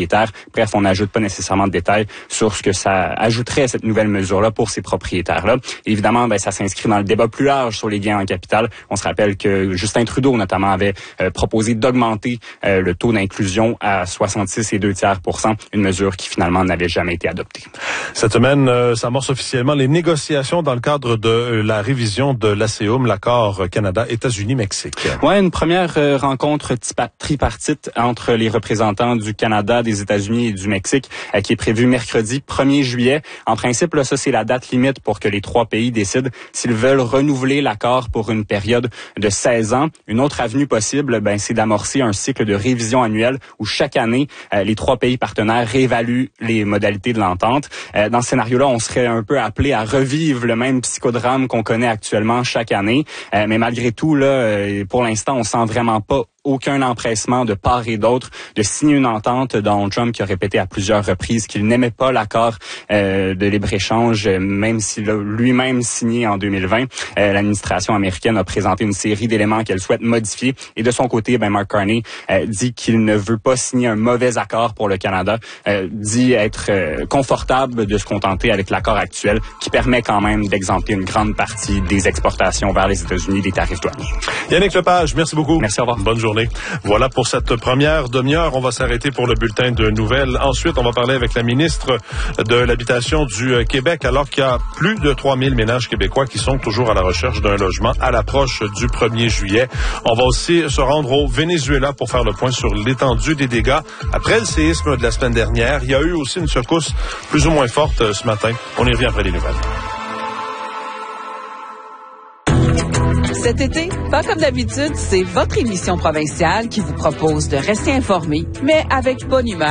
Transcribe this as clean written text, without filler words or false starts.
propriétaires. Bref, on n'ajoute pas nécessairement de détails sur ce que ça ajouterait, cette nouvelle mesure-là, pour ces propriétaires-là. Et évidemment, ça s'inscrit dans le débat plus large sur les gains en capital. On se rappelle que Justin Trudeau, notamment, avait proposé d'augmenter le taux d'inclusion à 66,2%, une mesure qui finalement n'avait jamais été adoptée. Cette semaine s'amorce officiellement les négociations dans le cadre de la révision de l'ACEUM, l'accord Canada-États-Unis-Mexique. Ouais, une première rencontre tripartite entre les représentants du Canada, des États-Unis et du Mexique qui est prévue mercredi 1er juillet. En principe, là, ça c'est la date limite pour que les trois pays décident s'ils veulent renouveler l'accord pour une période de 16 ans. Une autre avenue possible, c'est d'amorcer un cycle de révision annuelle où chaque année, les trois pays partenaires réévaluent les modalités de l'entente. Dans ce scénario-là, on serait un peu appelé à revivre le même psychodrame qu'on connaît actuellement chaque année. Mais malgré tout, là, pour l'instant, on sent vraiment pas aucun empressement de part et d'autre de signer une entente. Donald Trump qui a répété à plusieurs reprises qu'il n'aimait pas l'accord de libre-échange, même s'il l'a lui-même signé en 2020. L'administration américaine a présenté une série d'éléments qu'elle souhaite modifier. Et de son côté, Mark Carney dit qu'il ne veut pas signer un mauvais accord pour le Canada, dit être confortable de se contenter avec l'accord actuel qui permet quand même d'exempter une grande partie des exportations vers les États-Unis des tarifs douaniers. Yannick Lepage, merci beaucoup. Merci, au revoir. Bonne journée. Voilà pour cette première demi-heure. On va s'arrêter pour le bulletin de nouvelles. Ensuite, on va parler avec la ministre de l'Habitation du Québec, alors qu'il y a plus de 3000 ménages québécois qui sont toujours à la recherche d'un logement à l'approche du 1er juillet. On va aussi se rendre au Venezuela pour faire le point sur l'étendue des dégâts. Après le séisme de la semaine dernière, il y a eu aussi une secousse plus ou moins forte ce matin. On y revient après les nouvelles. Cet été, pas comme d'habitude, c'est votre émission provinciale qui vous propose de rester informé, mais avec bonne humeur.